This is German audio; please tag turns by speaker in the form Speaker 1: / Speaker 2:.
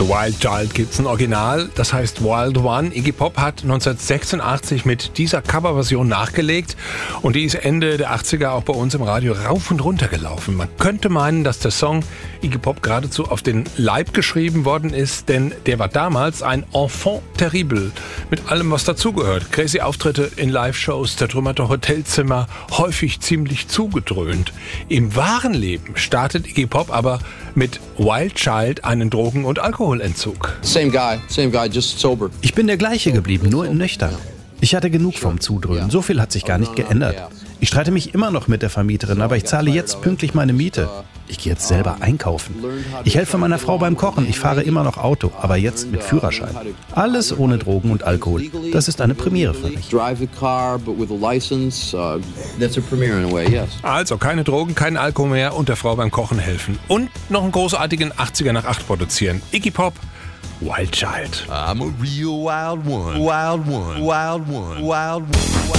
Speaker 1: Zu Wild Child gibt's ein Original, das heißt Wild One. Iggy Pop hat 1986 mit dieser Coverversion nachgelegt und die ist Ende der 80er auch bei uns im Radio rauf und runter gelaufen. Man könnte meinen, dass der Song Iggy Pop geradezu auf den Leib geschrieben worden ist, denn der war damals ein Enfant terrible mit allem, was dazugehört. Crazy Auftritte in Live-Shows, zertrümmerte Hotelzimmer, häufig ziemlich zugedröhnt. Im wahren Leben startet Iggy Pop aber mit Wild Child einen Drogen- und Alkoholentzug.
Speaker 2: Same guy, just sober.
Speaker 3: Ich bin der gleiche geblieben, nur in nüchtern. Ich hatte genug vom Zudröhnen. So viel hat sich gar nicht geändert. Ich streite mich immer noch mit der Vermieterin, aber ich zahle jetzt pünktlich meine Miete. Ich gehe jetzt selber einkaufen. Ich helfe meiner Frau beim Kochen. Ich fahre immer noch Auto, aber jetzt mit Führerschein. Alles ohne Drogen und Alkohol. Das ist eine Premiere für mich.
Speaker 1: Also keine Drogen, kein Alkohol mehr und der Frau beim Kochen helfen. Und noch einen großartigen 80er nach 8 produzieren. Iggy Pop, Wild Child.
Speaker 4: I'm a real wild one. Wild one. Wild one. Wild one.